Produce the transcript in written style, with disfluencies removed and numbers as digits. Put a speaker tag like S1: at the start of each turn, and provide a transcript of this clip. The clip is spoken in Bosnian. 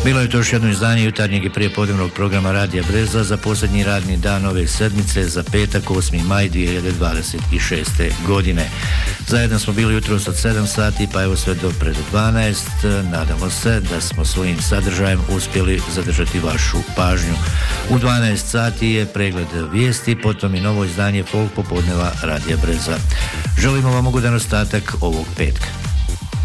S1: Bilo je to još jedno izdanje jutarnjeg i prijepodnevnog programa Radija Brezla za posljednji radni dan ove sedmice za petak 8. maj 2026. godine. Zajedno smo bili jutros od 7 sati pa evo sve do pred 12. Nadamo se da smo svojim sadržajem uspjeli zadržati vašu pažnju. U 12 sati je pregled vijesti, potom i novo izdanje Folk popodneva Radija Brezla. Želimo vam ugodan ostatak ovog petka.